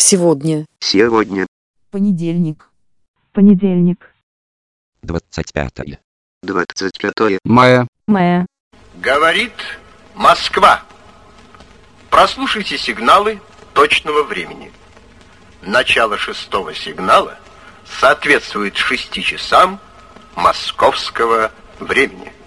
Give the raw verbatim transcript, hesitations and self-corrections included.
Сегодня. Сегодня. Понедельник. Понедельник. двадцать пятое. двадцать пятое мая. Мая. Говорит Москва. Прослушайте сигналы точного времени. Начало шестого сигнала соответствует шести часам московского времени.